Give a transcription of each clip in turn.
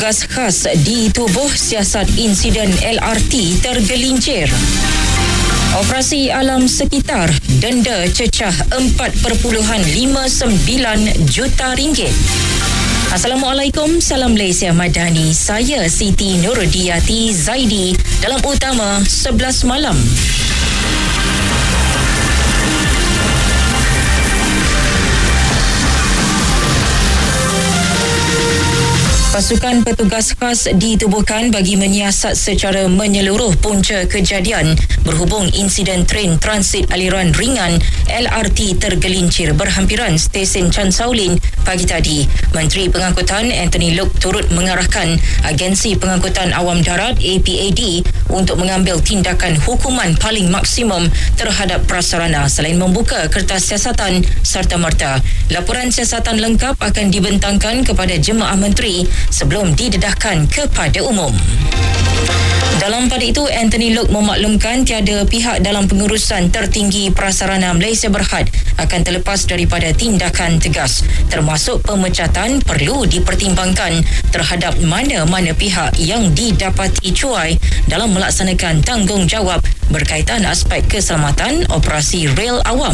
Gas khas di tubuh siasat insiden LRT tergelincir. Operasi alam sekitar denda cecah 4.59 juta ringgit. Assalamualaikum, salam Malaysia Madani. Saya Siti Nurdiati Zaidi dalam Utama 11 Malam. Pasukan petugas khas ditubuhkan bagi menyiasat secara menyeluruh punca kejadian berhubung insiden tren transit aliran ringan LRT tergelincir berhampiran stesen Chan Saulin pagi tadi. Menteri Pengangkutan Anthony Loke turut mengarahkan Agensi Pengangkutan Awam Darat APAD untuk mengambil tindakan hukuman paling maksimum terhadap prasarana selain membuka kertas siasatan serta-merta. Laporan siasatan lengkap akan dibentangkan kepada jemaah menteri sebelum didedahkan kepada umum. Dalam pada itu, Anthony Loke memaklumkan tiada pihak dalam pengurusan tertinggi prasarana Malaysia Berhad akan terlepas daripada tindakan tegas, termasuk pemecatan perlu dipertimbangkan terhadap mana-mana pihak yang didapati cuai dalam melaksanakan tanggungjawab berkaitan aspek keselamatan operasi rel awam.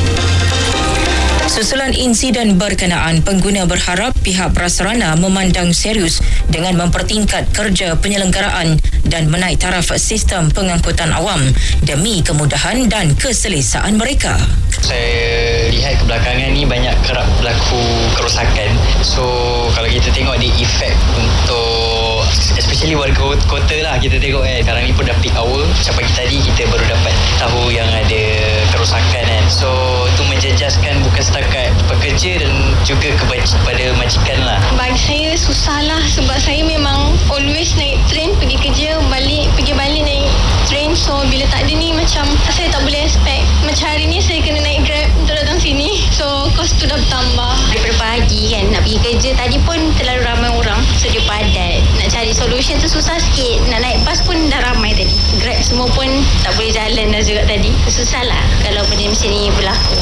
Susulan insiden berkenaan, pengguna berharap pihak prasarana memandang serius dengan mempertingkat kerja penyelenggaraan dan menaik taraf sistem pengangkutan awam demi kemudahan dan keselesaan mereka. Saya lihat kebelakangan ni banyak kerap berlaku kerosakan. So kalau kita tengok dia efek untuk especially warga kota lah, kita tengok sekarang ni pun dah peak hour. Macam pagi tadi kita baru dapat tahu yang ada kerosakan kan. So tu menjejaskan bukan setakat pekerja dan juga kepada majikan lah. Bagi saya susah lah sebab saya memang always naik train pergi kerja, pergi balik naik train. So bila tak ada ni macam saya tak boleh expect. Macam hari ni saya kena naik Grab untuk datang sini. So kos tu dah bertambah. Daripada pagi kan nak pergi kerja, tadi pun terlalu ramai orang, sedia padat. Nak cari solution tu susah sikit. Nak naik bas pun dah ramai tadi. Grab semua pun tak boleh jalan dah juga tadi. Susah lah kalau benda macam ni berlaku.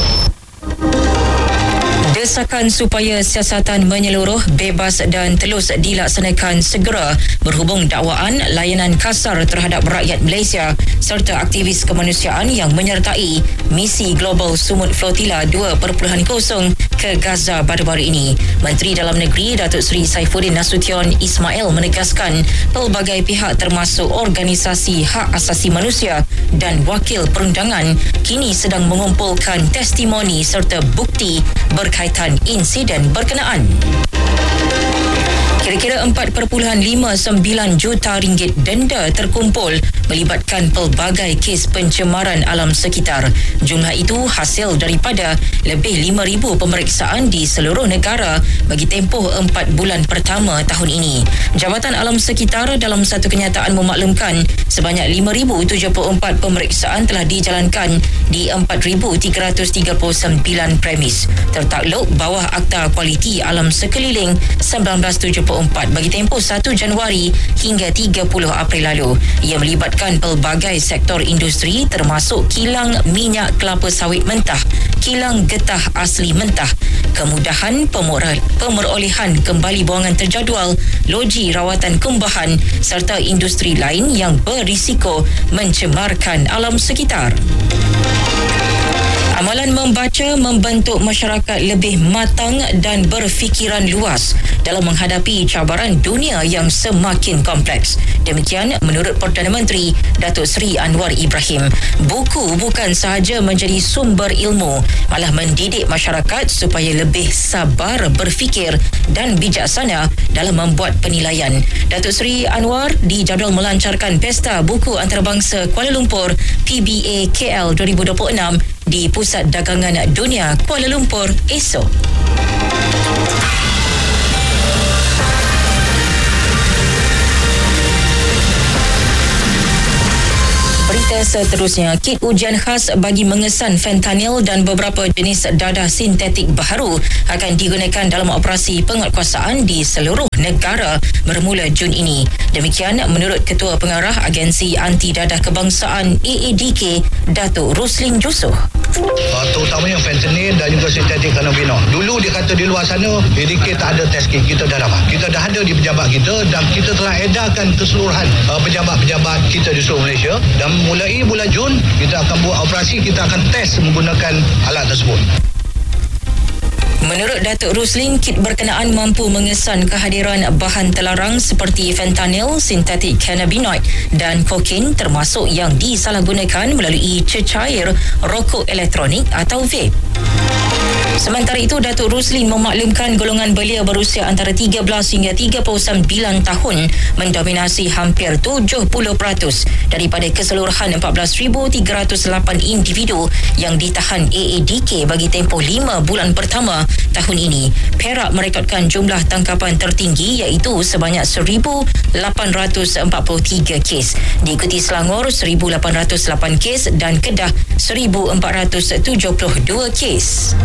Desakan supaya siasatan menyeluruh, bebas dan telus dilaksanakan segera berhubung dakwaan layanan kasar terhadap rakyat Malaysia serta aktivis kemanusiaan yang menyertai misi Global Sumut Flotilla 2.0 ke Gaza baru-baru ini. Menteri Dalam Negeri Datuk Seri Saifuddin Nasution Ismail menegaskan pelbagai pihak termasuk organisasi hak asasi manusia dan wakil perundangan kini sedang mengumpulkan testimoni serta bukti berkaitan insiden berkenaan. Kira-kira 4.59 juta ringgit denda terkumpul melibatkan pelbagai kes pencemaran alam sekitar. Jumlah itu hasil daripada lebih 5,000 pemeriksaan di seluruh negara bagi tempoh 4 bulan pertama tahun ini. Jabatan Alam Sekitar dalam satu kenyataan memaklumkan sebanyak 5,074 pemeriksaan telah dijalankan di 4,339 premis tertakluk bawah Akta Kualiti Alam Sekeliling 1974 bagi tempoh 1 Januari hingga 30 April lalu. Ia melibatkan pelbagai sektor industri termasuk kilang minyak kelapa sawit mentah, kilang getah asli mentah, kemudahan pemerolehan kembali buangan terjadual, loji rawatan kumbahan serta industri lain yang berisiko mencemarkan alam sekitar. Amalan membaca membentuk masyarakat lebih matang dan berfikiran luas dalam menghadapi cabaran dunia yang semakin kompleks. Demikian menurut Perdana Menteri Datuk Seri Anwar Ibrahim. Buku bukan sahaja menjadi sumber ilmu, malah mendidik masyarakat supaya lebih sabar berfikir dan bijaksana dalam membuat penilaian. Datuk Seri Anwar dijadual melancarkan Pesta Buku Antarabangsa Kuala Lumpur PBA KL 2026 di Pusat Dagangan Dunia Kuala Lumpur esok. Berita Seterusnya, kit ujian khas bagi mengesan fentanyl dan beberapa jenis dadah sintetik baharu akan digunakan dalam operasi penguatkuasaan di seluruh negara bermula Jun ini. Demikian menurut Ketua Pengarah Agensi Anti Dadah Kebangsaan AADK, Datuk Roslin Jusoh. Terutamanya fentanyl dan juga sintetik kanabinol. Dulu dia kata di luar sana AADK tak ada test kit, kita dah dapat. Kita dah ada di pejabat kita dan kita telah edarkan keseluruhan pejabat-pejabat kita di seluruh Malaysia, dan mulai bulan Jun kita akan buat operasi, kita akan test menggunakan alat tersebut. Menurut Datuk Roslin, kit berkenaan mampu mengesan kehadiran bahan terlarang seperti fentanyl, sintetik cannabinoid dan kokain, termasuk yang disalahgunakan melalui cecair rokok elektronik atau vape. Sementara itu, Datuk Roslin memaklumkan golongan belia berusia antara 13 hingga 39 tahun mendominasi hampir 70% daripada keseluruhan 14,308 individu yang ditahan AADK bagi tempoh 5 bulan pertama tahun ini. Perak merekodkan jumlah tangkapan tertinggi iaitu sebanyak 1,843 kes. Diikuti Selangor 1,808 kes dan Kedah 1,472 kes.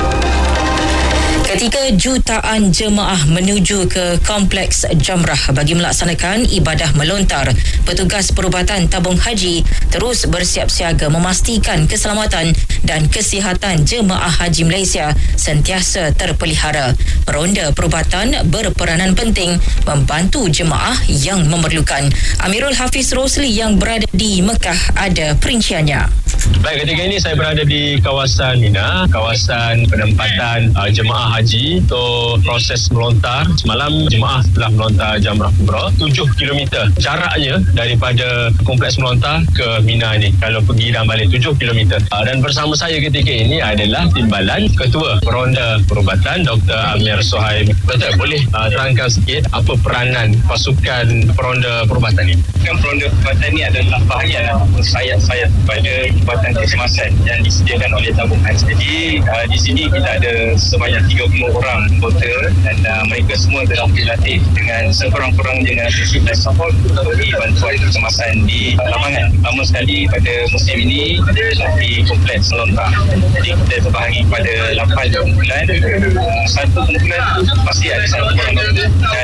Ketika jutaan jemaah menuju ke Kompleks Jamrah bagi melaksanakan ibadah melontar, petugas perubatan tabung haji terus bersiap siaga memastikan keselamatan dan kesihatan jemaah haji Malaysia sentiasa terpelihara. Ronda perubatan berperanan penting membantu jemaah yang memerlukan. Amirul Hafiz Rosli yang berada di Mekah ada perinciannya. Baik, ketika ini saya berada di kawasan Mina, kawasan penempatan jemaah haji untuk proses melontar. Semalam jemaah telah melontar Jamrah Kubra 7 km jaraknya daripada kompleks melontar ke Mina ni, kalau pergi dan balik 7 km. Dan bersama saya ketika ini adalah timbalan Ketua Peronda Perubatan Dr. Amir Sohaib. Doktor, boleh terangkan sikit apa peranan pasukan Peronda Perubatan ini? Peronda Perubatan ini adalah bahagian sayap-sayap pada Jabatan Kecemasan yang disediakan oleh tabung haji. Jadi di sini kita ada sebanyak 30 orang anggota dan mereka semua telah dilatih dengan sekurang-kurangnya dengan fasilitas support untuk beri bantuan kecemasan di lapangan. Pertama sekali pada musim ini di kompleks melontar. Jadi kita terbahagi pada 8 kumpulan. Satu kumpulan pasti ada satu orang doktor dan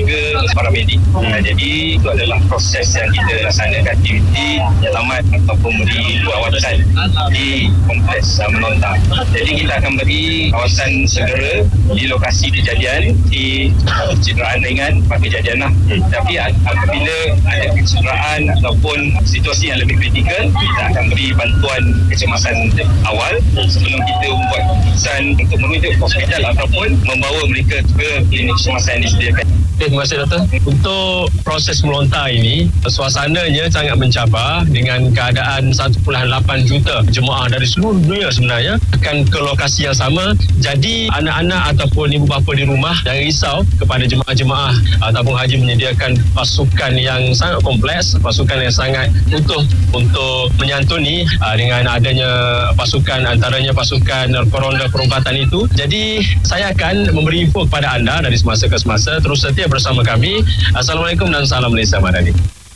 3 paramedik. Jadi itu adalah proses yang kita laksanakan aktiviti selamat ataupun beri kawasan di kompleks melontar. Jadi kita akan beri kawasan segera di lokasi kejadian, di kecederaan ringan pada kejadian lah. Tapi apabila ada kecederaan ataupun situasi yang lebih kritikal, kita akan beri bantuan kecemasan awal sebelum kita membuat keputusan untuk menuju ke hospital ataupun membawa mereka ke klinik kecemasan yang disediakan. Terima kasih, Doktor. Untuk proses melontar ini, suasananya sangat mencabar dengan keadaan 1.8 juta jemaah dari seluruh dunia sebenarnya akan ke lokasi yang sama. Jadi anak-anak ataupun ibu bapa di rumah jangan risau kepada jemaah-jemaah tabung haji menyediakan pasukan yang sangat kompleks, pasukan yang sangat utuh untuk menyantuni dengan adanya pasukan, antaranya pasukan Peronda Perubatan itu. Jadi saya akan memberi info kepada anda dari semasa ke semasa. Terus setia bersama kami. Assalamualaikum dan salam Malaysia Madani.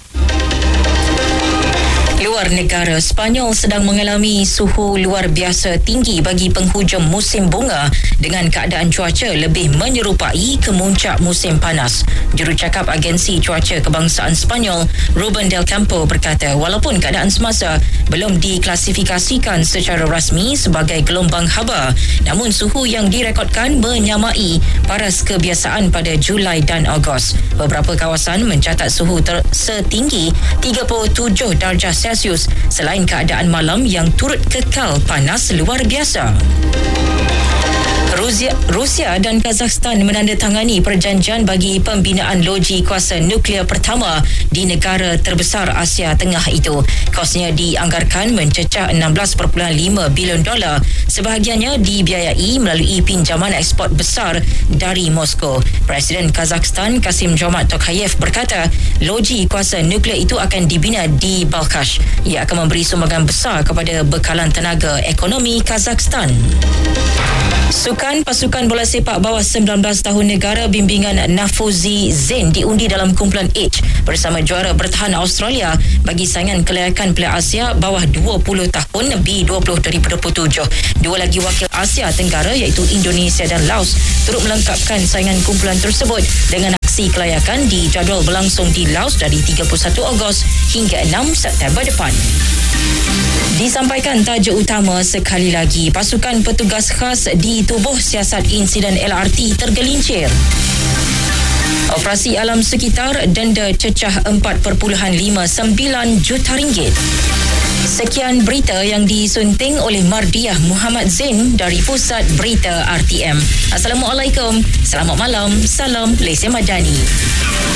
Luar negara, Sepanyol sedang mengalami suhu luar biasa tinggi bagi penghujung musim bunga dengan keadaan cuaca lebih menyerupai kemuncak musim panas. Jurucakap Agensi Cuaca Kebangsaan Sepanyol, Ruben Del Campo berkata, walaupun keadaan semasa belum diklasifikasikan secara rasmi sebagai gelombang haba, namun suhu yang direkodkan menyamai paras kebiasaan pada Julai dan Ogos. Beberapa kawasan mencatat suhu setinggi 37 darjah Celsius selain keadaan malam yang turut kekal panas luar biasa. Rusia dan Kazakhstan menandatangani perjanjian bagi pembinaan loji kuasa nuklear pertama di negara terbesar Asia Tengah itu. Kosnya dianggarkan mencecah $16.5 bilion. Sebahagiannya dibiayai melalui pinjaman ekspor besar dari Moskow. Presiden Kazakhstan Kasim-Jomart Tokayev berkata, loji kuasa nuklear itu akan dibina di Balkhash. Ia akan memberi sumbangan besar kepada bekalan tenaga ekonomi Kazakhstan. Sukan Sukan pasukan bola sepak bawah 19 tahun negara bimbingan Nafozi Zain diundi dalam kumpulan H bersama juara bertahan Australia bagi saingan kelayakan Piala Asia bawah 20 tahun B20 2027. Dua lagi wakil Asia Tenggara iaitu Indonesia dan Laos turut melengkapkan saingan kumpulan tersebut dengan aksi kelayakan dijadual berlangsung di Laos dari 31 Ogos hingga 6 September depan. Disampaikan tajuk utama sekali lagi, pasukan petugas khas di tubuh siasat insiden LRT tergelincir. Operasi alam sekitar denda cecah 4.59 juta ringgit. Sekian berita yang disunting oleh Mardiah Muhammad Zain dari Pusat Berita RTM. Assalamualaikum, selamat malam, salam Lesen Madani.